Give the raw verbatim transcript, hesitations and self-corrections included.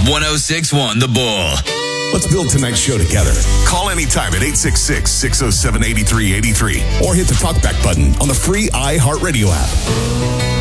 one oh six point one The Bull. Let's build tonight's show together. Call anytime at eight six six, six oh seven, eight three eight three or hit the talkback button on the free iHeartRadio app.